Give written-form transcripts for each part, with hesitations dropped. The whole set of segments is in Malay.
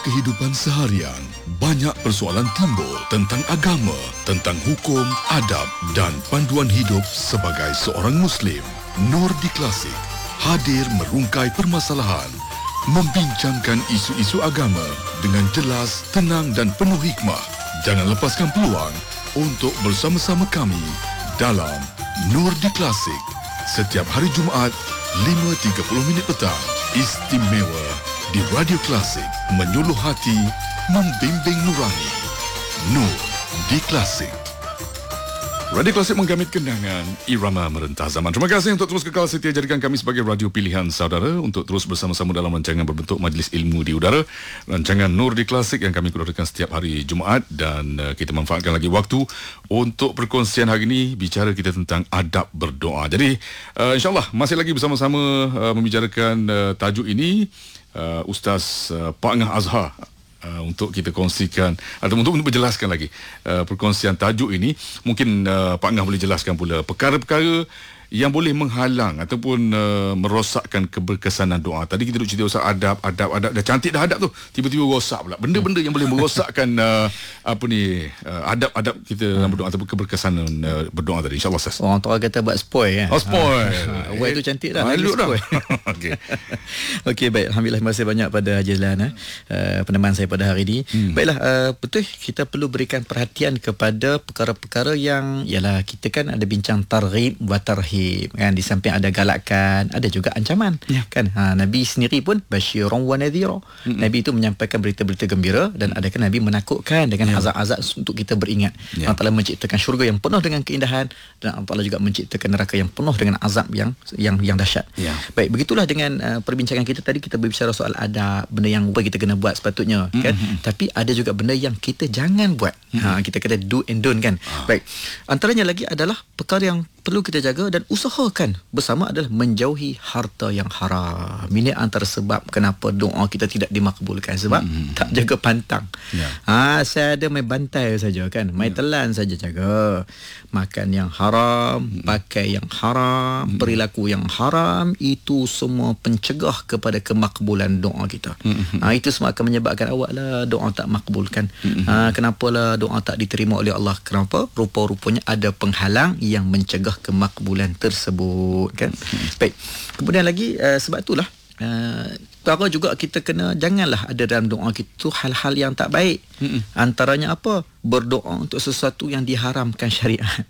kehidupan seharian, banyak persoalan timbul tentang agama, tentang hukum, adab dan panduan hidup sebagai seorang Muslim. Nur di Klasik hadir merungkai permasalahan, membincangkan isu-isu agama dengan jelas, tenang dan penuh hikmah. Jangan lepaskan peluang untuk bersama-sama kami dalam Nur di Klasik setiap hari Jumaat 5.30 petang. Istimewa di Radio Klasik, menyuluh hati, membimbing nurani. Nur di Klasik. Radio Klasik menggamit kenangan irama merentas zaman. Terima kasih untuk terus kekal setia jadikan kami sebagai radio pilihan saudara untuk terus bersama-sama dalam rancangan berbentuk Majlis Ilmu di Udara. Rancangan Nur di Klasik yang kami keluarkan setiap hari Jumaat, dan kita manfaatkan lagi waktu untuk perkongsian hari ini, bicara kita tentang adab berdoa. Jadi insyaAllah masih lagi bersama-sama membicarakan tajuk ini. Ustaz Pak Ngah Azhar untuk kita kongsikan atau untuk berjelaskan lagi perkongsian tajuk ini. Mungkin Pak Ngah boleh jelaskan pula perkara-perkara yang boleh menghalang ataupun merosakkan keberkesanan doa. Tadi kita duk cerita Ustaz adab, dah cantik dah adab tu, tiba-tiba rosak pula. Benda-benda yang boleh merosakkan adab-adab kita dalam berdoa ataupun keberkesanan berdoa tadi. InsyaAllah Ustaz. Orang tua kata buat spoil kan. Oh, spoil. Awal tu cantik dah. Elok dah. Okey. Okey, baik. Alhamdulillah, terima kasih banyak pada Jazlan peneman saya pada hari ini. Baiklah, betul kita perlu berikan perhatian kepada perkara-perkara yang ialah kita kan ada bincang targhib wa tarhib kan, di samping ada galakan, ada juga ancaman kan. Nabi sendiri pun basyiran wa nadhira. Nabi itu menyampaikan berita-berita gembira, dan ada kan Nabi menakutkan dengan azab-azab untuk kita beringat. Allah Taala menciptakan syurga yang penuh dengan keindahan, dan Allah Taala juga menciptakan neraka yang penuh dengan azab yang dahsyat. Baik, begitulah dengan perbincangan kita tadi. Kita berbicara soal adab, benda yang kita kena buat sepatutnya kan. Tapi ada juga benda yang kita jangan buat. Kita kata do and don't kan. Baik, antaranya lagi adalah perkara yang perlu kita jaga dan usahakan bersama adalah menjauhi harta yang haram. Ini antara sebab kenapa doa kita tidak dimakbulkan, sebab tak jaga pantang. Saya ada main bantai saja kan, main telan saja jaga. Makan yang haram, pakai yang haram, perilaku yang haram, itu semua pencegah kepada kemakbulan doa kita. Itu semua akan menyebabkan awaklah doa tak makbulkan. Kenapalah doa tak diterima oleh Allah? Kenapa? Rupa-rupanya ada penghalang yang mencegah kemakbulan tersebut kan. Baik, kemudian lagi sebab itulah perkara juga kita kena janganlah ada dalam doa kita hal-hal yang tak baik. Antaranya apa? Berdoa untuk sesuatu yang diharamkan syariat.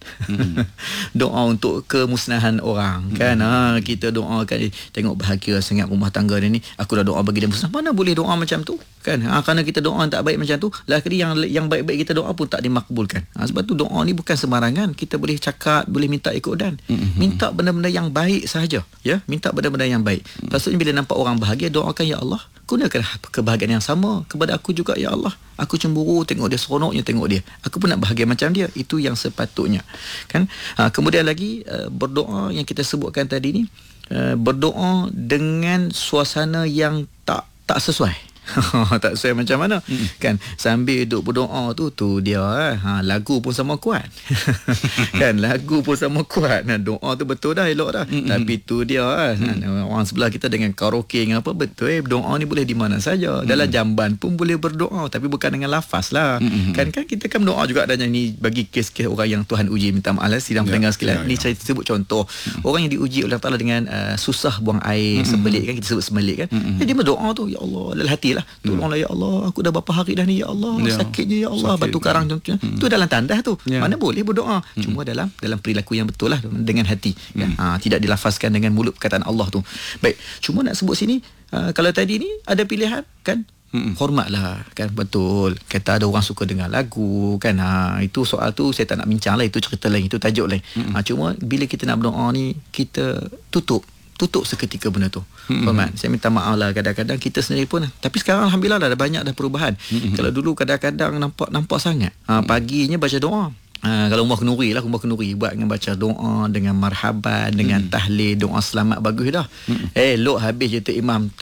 Doa untuk kemusnahan orang kan. Kita doakan, tengok bahagia sangat rumah tangga dia ni, aku dah doa bagi dia musnah. Mana boleh doa macam tu kan. Kerana kita doa tak baik macam tu, lagi yang baik-baik kita doa pun tak dimakbulkan. Sebab tu doa ni bukan sembarangan. Kita boleh cakap, boleh minta ikut dan minta benda-benda yang baik sahaja ya. Minta benda-benda yang baik. Maksudnya bila nampak orang bahagia, doakan, ya Allah, gunakan kebahagiaan yang sama kepada aku juga, ya Allah. Aku cemburu tengok dia, seronoknya tengok dia, aku pun nak bahagia macam dia. Itu yang sepatutnya kan. Kemudian lagi berdoa yang kita sebutkan tadi ni, berdoa dengan suasana yang tak sesuai. Tak sesuai macam mana kan. Sambil duduk berdoa tu dia lagu pun sama kuat kan, lagu pun sama kuat. Doa tu betul dah, elok dah, tapi tu dia orang sebelah kita dengan karaoke dengan apa, betul doa ni boleh di mana saja. Dalam jamban pun boleh berdoa, tapi bukan dengan lafaz lah kan kita kan berdoa juga ada nyanyi bagi kes-kes orang yang Tuhan uji. Minta maaf lah sidang pendengar sekalian, ni saya sebut contoh orang yang diuji oleh Allah Taala dengan susah buang air, sembelit kan, kita sebut sembelit kan. Dia berdoa tu, ya Allah, dalam hati lah, tolonglah ya Allah, aku dah berapa hari dah ni ya Allah, sakitnya ya Allah, batu karang contohnya. Tu dalam tandas tu. Mana boleh berdoa, cuma dalam perilaku yang betul lah, dengan hati kan? Tidak dilafazkan dengan mulut perkataan Allah tu. Baik, cuma nak sebut sini, kalau tadi ni ada pilihan kan, hormatlah kan, betul. Kata ada orang suka dengar lagu kan, itu soal tu saya tak nak bincang lah, itu cerita lain, itu tajuk lain. Cuma bila kita nak berdoa ni, kita tutup seketika benda tu. Hormat. Saya minta maaf lah, kadang-kadang kita sendiri pun, tapi sekarang alhamdulillah dah banyak dah perubahan. Kalau dulu kadang-kadang nampak sangat paginya baca doa. Kalau Umar Kenuri buat dengan baca doa, dengan marhaban, dengan tahlil, doa selamat, bagus dah. Elok habis je tu imam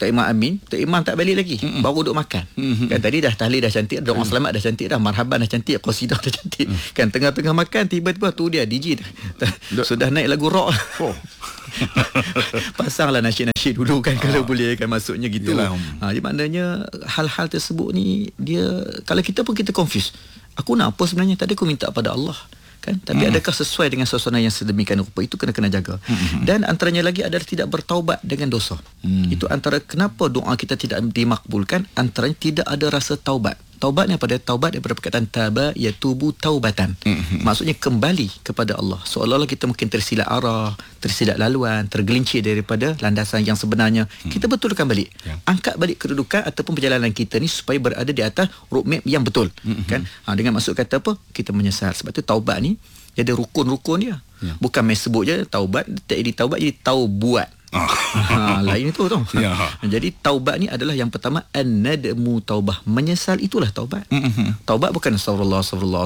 Tok Imam amin, Tok Imam tak balik lagi, baru duduk makan. Kan tadi dah tahlil dah cantik, doa selamat dah cantik dah, marhaban dah cantik, qasidah dah cantik. Kan tengah-tengah makan tiba-tiba tu dia DJ sudah naik lagu rock. Pasanglah nasyid-nasyid dulu kan, kalau boleh kan, maksudnya gitu. Jadi maknanya hal-hal tersebut ni, dia kalau kita pun kita confuse. Aku nak apa sebenarnya? Tadi aku minta pada Allah kan, tapi adakah sesuai dengan suasana yang sedemikian rupa? Itu kena jaga. Dan antaranya lagi adalah tidak bertaubat dengan dosa. Itu antara kenapa doa kita tidak dimakbulkan, antaranya tidak ada rasa taubat. Taubat daripada perkataan taba yatubu taubatan. Maksudnya kembali kepada Allah. Seolah-olah kita mungkin tersilap arah, tersilap laluan, tergelincir daripada landasan yang sebenarnya. Kita betulkan balik. Angkat balik kedudukan ataupun perjalanan kita ni supaya berada di atas roadmap yang betul. Kan? Dengan maksud kata apa? Kita menyesal. Sebab tu taubat ni dia ada rukun-rukun dia. Bukan main sebut je taubat, tak jadi taubat, jadi taubuat. Lain itu tau. Jadi taubat ni adalah yang pertama an-nadmu taubah, menyesal, itulah taubat. Taubat bukan astagfirullah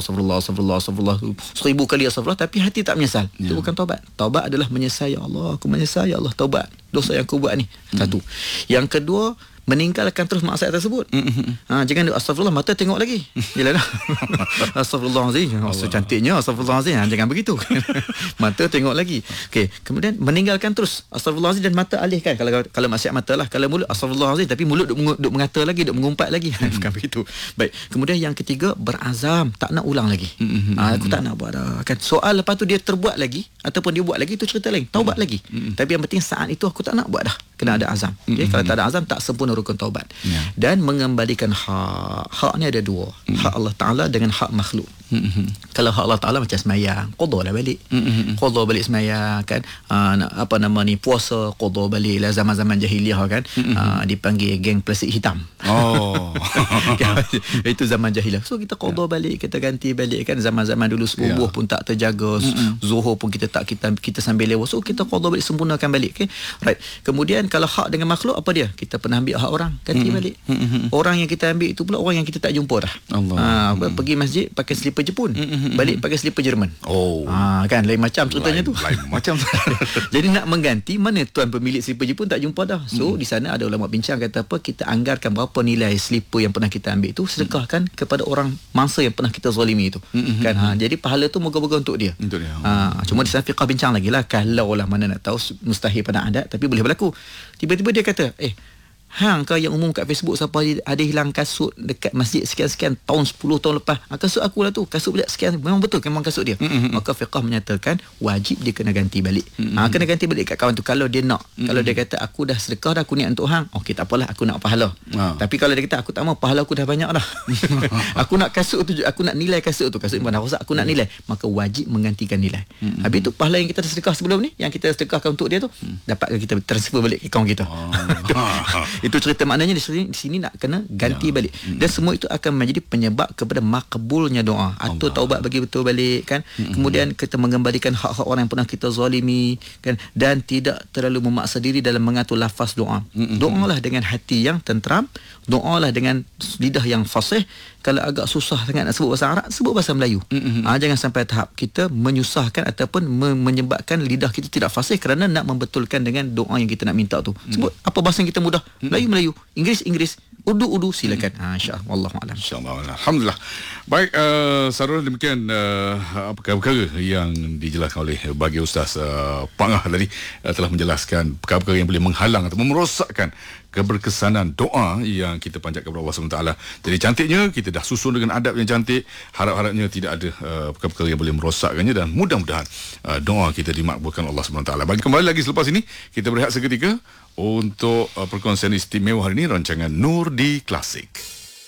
1000 kali astagfirullah tapi hati tak menyesal. Itu bukan taubat. Taubat adalah menyesal, ya Allah aku menyesal, ya Allah taubat dosa yang aku buat ni. Satu. Yang kedua, meninggalkan terus maksiat tersebut. Jangan astagfirullah mata tengok lagi. Yalah. Astagfirullahalazim. Cantiknya astagfirullahalazim. Jangan begitu. Mata tengok lagi. Okey, kemudian meninggalkan terus astagfirullahalazim dan mata alihkan. Kalau maksiat mata lah, kalau mulut astagfirullahalazim tapi mulut duk mengata lagi, duk mengumpat lagi. Bukan begitu. Baik. Kemudian yang ketiga, berazam tak nak ulang lagi. Aku tak nak buat dah. Kan soal lepas tu dia terbuat lagi ataupun dia buat lagi, itu cerita lain. Taubat lagi. Tapi yang penting saat itu aku tak nak buat dah. Kena ada azam. Okay? Kalau tak ada azam, tak sempurna rukun taubat. Dan mengembalikan hak. Hak ni ada dua. Hak Allah Ta'ala dengan hak makhluk. Kalau hak Allah Ta'ala macam semayang, qadha lah balik. Qadha balik semayang kan. Puasa, qadha balik lah. Zaman-zaman jahiliah kan. Dipanggil geng plastik hitam. Itu zaman jahiliah. So kita qadha balik, kita ganti balik kan. Zaman-zaman dulu subuh pun tak terjaga, zuhur pun kita sambil lewat. So kita qadha balik, sempurnakan balik. Okay? Right. Kemudian kalau hak dengan makhluk, apa dia? Kita pernah ambil hak orang, ganti balik. Orang yang kita ambil itu pula orang yang kita tak jumpa dah. Pergi masjid pakai selipar Jepun, balik pakai selipar Jerman. Kan lain macam ceritanya tu. Lain macam. Jadi nak mengganti, mana tuan pemilik selipar Jepun tak jumpa dah. So di sana ada ulama bincang kata apa, kita anggarkan berapa nilai selipar yang pernah kita ambil itu, sedekahkan kepada orang mangsa yang pernah kita zalimi itu. Kan jadi pahala tu moga-moga untuk dia. Cuma di sana fiqah bincang lagi lah, kalau lah mana nak tahu, mustahil pada adat tapi boleh berlaku. Tiba-tiba dia kata, hang kau yang umum kat Facebook siapa ada hilang kasut dekat masjid sekian-sekian tahun, 10 tahun lepas. Kasut aku lah tu, kasut pula sekian. Memang betul, memang kasut dia. Maka fiqah menyatakan wajib dia kena ganti balik. Kena ganti balik kat kawan tu kalau dia nak. Kalau dia kata aku dah sedekah dah, aku niat untuk hang, okey tak apalah, aku nak pahala. Tapi kalau dia kata aku tak mau, pahala aku dah banyak dah. Aku nak kasut tu, aku nak nilai kasut tu, kasut mana rosak aku nak nilai, maka wajib menggantikan nilai. Habis tu pahala yang kita sedekah sebelum ni, yang kita sedekahkan untuk dia tu, dapat kita transfer balik ke akaun kita. Itu cerita maknanya di sini nak kena ganti balik. Dan semua itu akan menjadi penyebab kepada makbulnya doa atau taubat bagi betul balik kan. Kemudian kita mengembalikan hak-hak orang yang pernah kita zalimi kan, dan tidak terlalu memaksa diri dalam mengatur lafaz doa. Doalah dengan hati yang tenteram, doalah dengan lidah yang fasih. Kalau agak susah sangat nak sebut bahasa Arab, sebut bahasa Melayu. Jangan sampai tahap kita menyusahkan ataupun menyebabkan lidah kita tidak fasih kerana nak membetulkan dengan doa yang kita nak minta tu. Sebut apa bahasa yang kita mudah. Melayu, Inggeris, Urdu, silakan. InsyaAllah. Wallahu a'lam. InsyaAllah. Alhamdulillah. Baik, Sarul, demikian perkara-perkara yang dijelaskan oleh bagi Ustaz Pangah tadi, telah menjelaskan perkara-perkara yang boleh menghalang atau merosakkan keberkesanan doa yang kita panjat kepada Allah SWT. Jadi cantiknya kita dah susun dengan adab yang cantik. Harap-harapnya tidak ada perkara-perkara yang boleh merosakkannya, dan mudah-mudahan doa kita dimakbulkan Allah SWT. Bagi kembali lagi selepas ini, kita berehat seketika untuk perkongsian istimewa hari ini, rancangan Nur di Klasik.